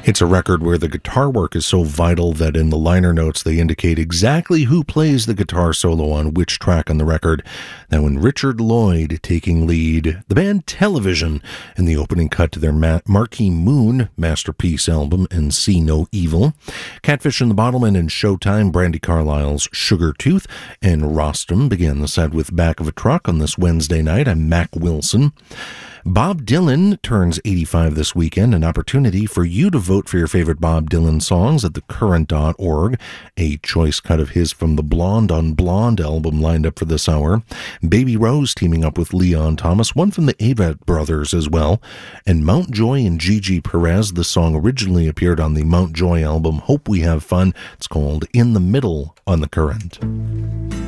It's a record where the guitar work is so vital that in the liner notes they indicate exactly who plays the guitar solo on which track on the record. Now, when Richard Lloyd taking lead, the band Television in the opening cut to their Marquee Moon masterpiece album, and See No Evil. Catfish and the Bottlemen and Showtime, Brandi Carlile's Sugar Tooth, and Rostam began the set with Back of a Truck on this Wednesday night. I'm Mac Wilson. Bob Dylan turns 85 this weekend, an opportunity for you to vote for your favorite Bob Dylan songs at thecurrent.org. A choice cut of his from the Blonde on Blonde album lined up for this hour. Baby Rose teaming up with Leon Thomas, one from the Avett Brothers as well. And Mountjoy and Gigi Perez. The song originally appeared on the Mountjoy album Hope We Have Fun. It's called In the Middle on The Current.